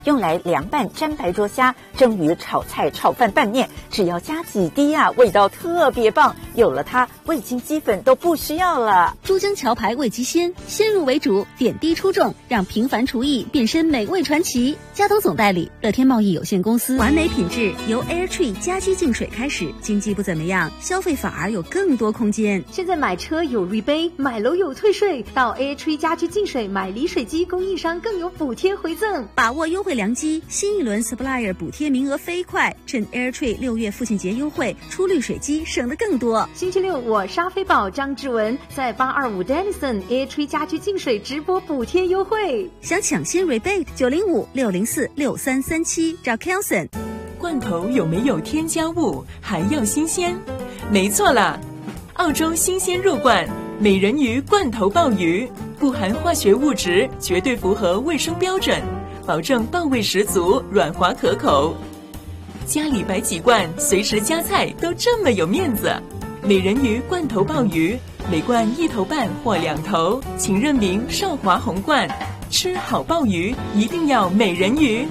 用来凉拌沾白灼虾、蒸鱼、炒菜、炒饭、拌面，只要加几滴啊，味道特别棒。有了它，味精鸡粉都不需要了。 珠江桥牌味鸡鲜，先入为主，点滴出众，让平凡厨艺变身美味传奇。佳东总代理乐天贸易有限公司，完美品质由 Airtree 家居净水开始，经济不怎么样，消费反而有更多空间。 现在买车有rebate，买楼有退税，到 Airtree 家居净水买离水机，供应商更有补贴回赠。 把握优惠良机，新一轮 Supplier 补贴名额飞快，趁 Airtree 6月父亲节优惠，出滤水机省得更多。 星期六我沙菲宝张志文在825 Denison Airtree 家居净水直播补贴优惠， 想抢先 rebate 905-604-6337找 Kelson。 罐头有没有添加物？还要新鲜？没错啦，澳洲新鲜入罐美人鱼罐头鲍鱼，不含化学物质，绝对符合卫生标准，保证鲍味十足，软滑可口。家里摆几罐，随时夹菜都这么有面子。美人鱼罐头鲍鱼，每罐1头半或2头，请认明少华红罐。吃好鲍鱼，一定要美人鱼。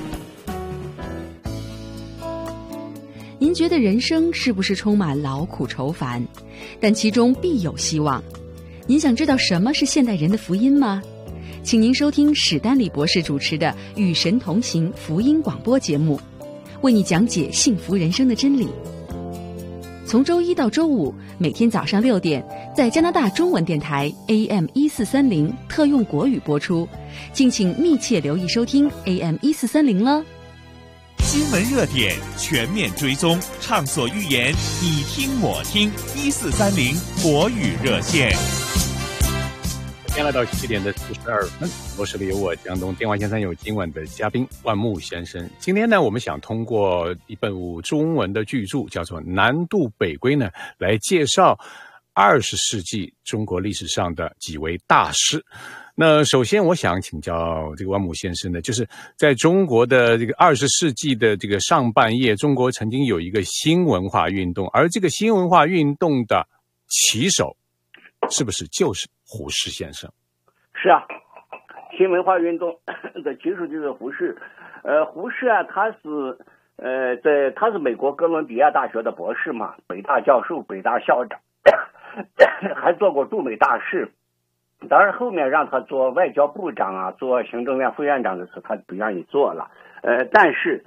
您觉得人生是不是充满劳苦愁烦？但其中必有希望。您想知道什么是现代人的福音吗？请您收听史丹利博士主持的《与神同行》福音广播节目，为你讲解幸福人生的真理。从周一到周五，每天早上6点，在加拿大中文电台 AM1430特用国语播出，敬请密切留意收听 AM1430 了。 新闻热点全面追踪，畅所欲言，你听我听，1430国语热线。 时间来到7点42分，我是由我江东，电话线上有今晚的嘉宾万木先生。今天呢，我们想通过一本中文的巨著，叫做《南渡北归》呢，来介绍20世纪中国历史上的几位大师。那首先我想请教这个万木先生呢，就是在中国的这个20世纪的这个上半叶，中国曾经有一个新文化运动，而这个新文化运动的旗手是不是就是胡适先生？ 是啊，新文化运动的旗手就是胡适。胡适啊，他是美国哥伦比亚大学的博士嘛，北大教授、北大校长，还做过驻美大使。当然后面让他做外交部长啊，做行政院副院长的时候，他不愿意做了。但是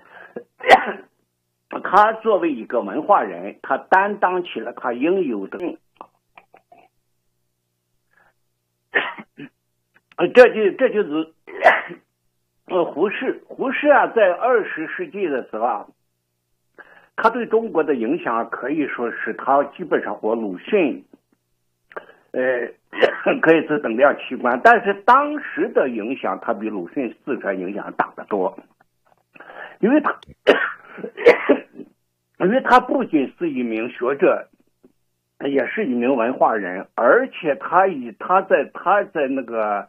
他作为一个文化人，他担当起了他应有的。这就是胡适啊，在20世纪的时候啊，他对中国的影响可以说是他基本上和鲁迅可以是等量齐观，但是当时的影响他比鲁迅四川影响大得多，因为他不仅是一名学者，也是一名文化人，而且他在那个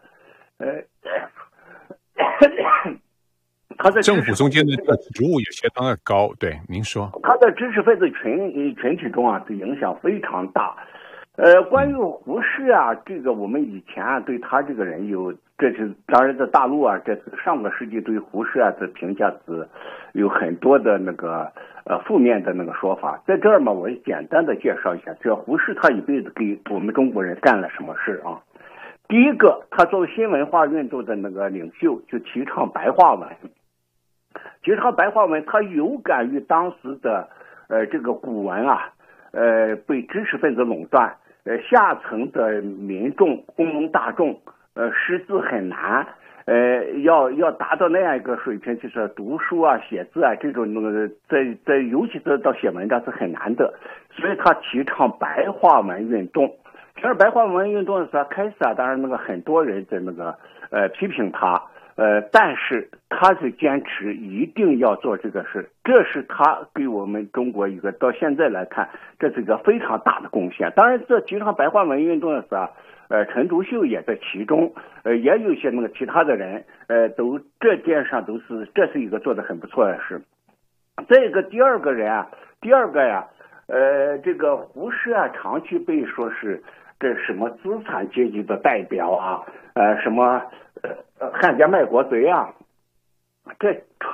他在政府中间的职务也相当的高。对，您说他在知识分子群体中啊，这影响非常大。关于胡适啊，这个我们以前啊对他这个人这是当然在大陆啊，这是上个世纪对胡适啊的评价是有很多的那个负面的那个说法。在这儿嘛，我简单的介绍一下，这胡适他一辈子给我们中国人干了什么事啊？第一个，他作为新文化运动的那个领袖，就提倡白话文。提倡白话文，他有感于当时的这个古文啊，被知识分子垄断。下层的民众、工农大众，识字很难，要达到那样一个水平，就是读书啊、写字啊这种在尤其是到写文章是很难的，所以他提倡白话文运动。提倡白话文运动的时候，开始啊，当然那个很多人在那个批评他，但是他是坚持一定要做这个事，这是他给我们中国一个到现在来看，这是一个非常大的贡献。当然，这提倡白话文运动的时候，陈独秀也在其中，也有一些那个其他的人，都这件上这是一个做得很不错的事。这个第二个呀，这个胡适啊，长期被说是这什么资产阶级的代表啊，什么汉奸卖国贼啊， 这